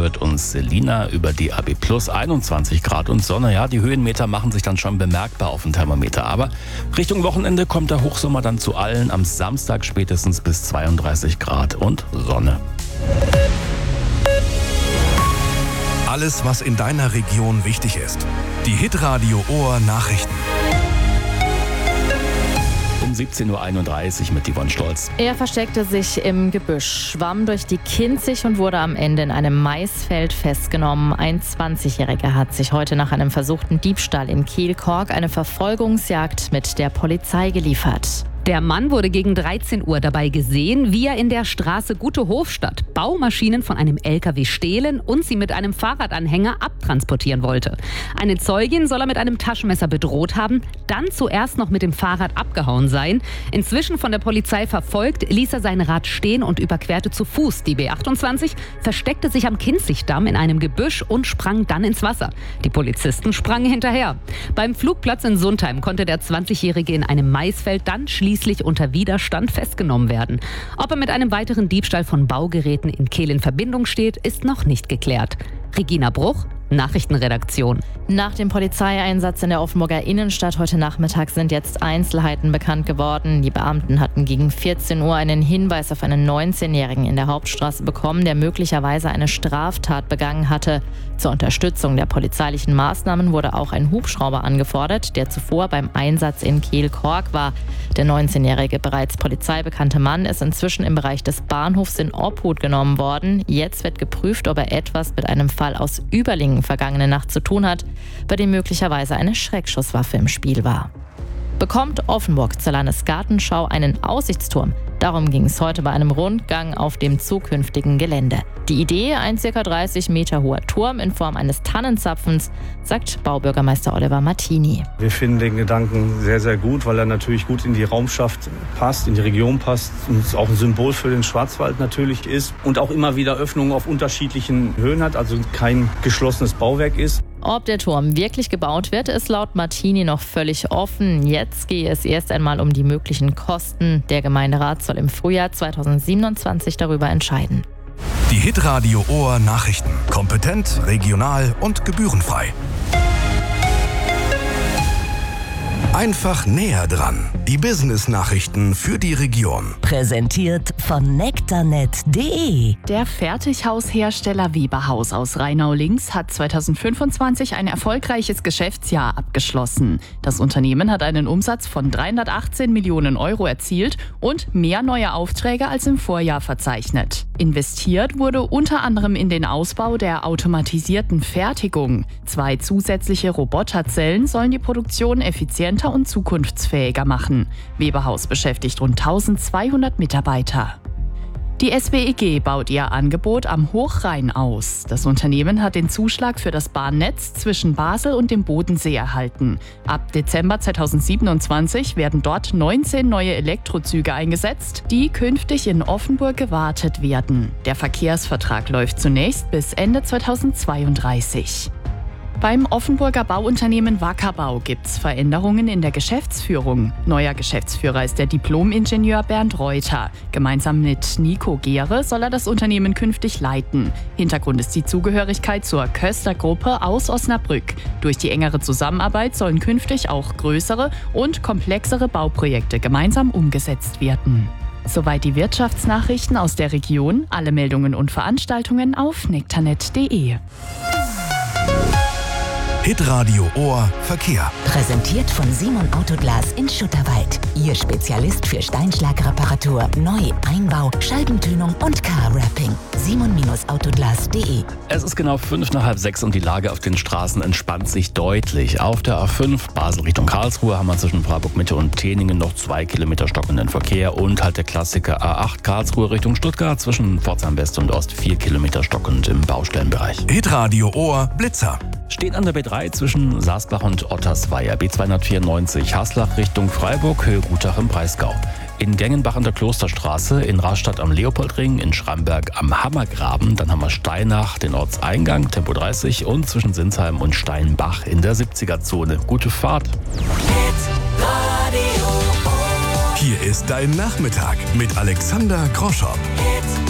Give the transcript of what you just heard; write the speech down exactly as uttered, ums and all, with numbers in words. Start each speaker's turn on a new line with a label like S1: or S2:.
S1: hört uns Selina über D A B Plus, einundzwanzig Grad und Sonne. Ja, die Höhenmeter machen sich dann schon bemerkbar auf dem Thermometer. Aber Richtung Wochenende kommt der Hochsommer dann zu allen. Am Samstag spätestens bis zweiunddreißig Grad und Sonne.
S2: Alles, was in deiner Region wichtig ist. Die Hitradio Ohr Nachrichten.
S1: Um siebzehn Uhr einunddreißig mit Yvonne Stolz.
S3: Er versteckte sich im Gebüsch, schwamm durch die Kinzig und wurde am Ende in einem Maisfeld festgenommen. Ein zwanzigjähriger hat sich heute nach einem versuchten Diebstahl in Kehlkork eine Verfolgungsjagd mit der Polizei geliefert.
S4: Der Mann wurde gegen dreizehn Uhr dabei gesehen, wie er in der Straße Gute Hofstadt Baumaschinen von einem L K W stehlen und sie mit einem Fahrradanhänger abtransportieren wollte. Eine Zeugin soll er mit einem Taschenmesser bedroht haben, dann zuerst noch mit dem Fahrrad abgehauen sein. Inzwischen von der Polizei verfolgt, ließ er sein Rad stehen und überquerte zu Fuß die B achtundzwanzig, versteckte sich am Kinzigdamm in einem Gebüsch und sprang dann ins Wasser. Die Polizisten sprangen hinterher. Beim Flugplatz in Sundheim konnte der zwanzigjährige in einem Maisfeld dann schließlich schließlich unter Widerstand festgenommen werden. Ob er mit einem weiteren Diebstahl von Baugeräten in Kehl in Verbindung steht, ist noch nicht geklärt. Regina Bruch, Nachrichtenredaktion.
S3: Nach dem Polizeieinsatz in der Offenburger Innenstadt heute Nachmittag sind jetzt Einzelheiten bekannt geworden. Die Beamten hatten gegen vierzehn Uhr einen Hinweis auf einen neunzehnjährigen in der Hauptstraße bekommen, der möglicherweise eine Straftat begangen hatte. Zur Unterstützung der polizeilichen Maßnahmen wurde auch ein Hubschrauber angefordert, der zuvor beim Einsatz in Kehlkork war. Der neunzehnjährige, bereits polizeibekannte Mann ist inzwischen im Bereich des Bahnhofs in Obhut genommen worden. Jetzt wird geprüft, ob er etwas mit einem Fall aus Überlingen vergangene Nacht zu tun hat, bei dem möglicherweise eine Schreckschusswaffe im Spiel war. Bekommt Offenburg zur Landesgartenschau einen Aussichtsturm? Darum ging es heute bei einem Rundgang auf dem zukünftigen Gelände. Die Idee, ein ca. dreißig Meter hoher Turm in Form eines Tannenzapfens, sagt Baubürgermeister Oliver Martini.
S5: Wir finden den Gedanken sehr, sehr gut, weil er natürlich gut in die Raumschaft passt, in die Region passt und auch ein Symbol für den Schwarzwald natürlich ist und auch immer wieder Öffnungen auf unterschiedlichen Höhen hat, also kein geschlossenes Bauwerk ist.
S3: Ob der Turm wirklich gebaut wird, ist laut Martini noch völlig offen. Jetzt gehe es erst einmal um die möglichen Kosten. Der Gemeinderat soll im Frühjahr zweitausendsiebenundzwanzig darüber entscheiden.
S2: Die Hitradio Ohr Nachrichten. Kompetent, regional und gebührenfrei. Einfach näher dran. Die Business-Nachrichten für die Region.
S6: Präsentiert von nektarnet punkt de.
S7: Der Fertighaushersteller Weberhaus aus Rheinau-Links hat zweitausendfünfundzwanzig ein erfolgreiches Geschäftsjahr abgeschlossen. Das Unternehmen hat einen Umsatz von dreihundertachtzehn Millionen Euro erzielt und mehr neue Aufträge als im Vorjahr verzeichnet. Investiert wurde unter anderem in den Ausbau der automatisierten Fertigung. Zwei zusätzliche Roboterzellen sollen die Produktion effizienter und zukunftsfähiger machen. Weberhaus beschäftigt rund eintausendzweihundert Mitarbeiter. Die S B E G baut ihr Angebot am Hochrhein aus. Das Unternehmen hat den Zuschlag für das Bahnnetz zwischen Basel und dem Bodensee erhalten. Ab Dezember zweitausendsiebenundzwanzig werden dort neunzehn neue Elektrozüge eingesetzt, die künftig in Offenburg gewartet werden. Der Verkehrsvertrag läuft zunächst bis Ende zweitausendzweiunddreißig. Beim Offenburger Bauunternehmen Wackerbau gibt's Veränderungen in der Geschäftsführung. Neuer Geschäftsführer ist der Diplom-Ingenieur Bernd Reuter. Gemeinsam mit Nico Gehre soll er das Unternehmen künftig leiten. Hintergrund ist die Zugehörigkeit zur Köster-Gruppe aus Osnabrück. Durch die engere Zusammenarbeit sollen künftig auch größere und komplexere Bauprojekte gemeinsam umgesetzt werden. Soweit die Wirtschaftsnachrichten aus der Region. Alle Meldungen und Veranstaltungen auf nektarnet punkt de.
S2: Hitradio Ohr Verkehr.
S6: Präsentiert von Simon Autoglas in Schutterwald. Ihr Spezialist für Steinschlagreparatur, Neu-, Einbau, Scheibentönung und Car-Wrapping. simon Autoglas punkt de.
S1: Es ist genau fünf nach halb sechs und die Lage auf den Straßen entspannt sich deutlich. Auf der A fünf Basel Richtung Karlsruhe haben wir zwischen Freiburg Mitte und Teningen noch zwei Kilometer stockenden Verkehr und halt der Klassiker A acht Karlsruhe Richtung Stuttgart zwischen Pforzheim West und Ost vier Kilometer stockend im Baustellenbereich.
S2: Hitradio Ohr Blitzer.
S1: Steht an der B drei zwischen Saasbach und Ottersweier, B zweihundertvierundneunzig Haslach Richtung Freiburg, Höhe Gutach im Breisgau. In Gengenbach an der Klosterstraße, in Rastatt am Leopoldring, in Schramberg am Hammergraben, dann haben wir Steinach, den Ortseingang, Tempo dreißig und zwischen Sinsheim und Steinbach in der siebziger-Zone. Gute Fahrt!
S2: Hier ist dein Nachmittag mit Alexander Groschow.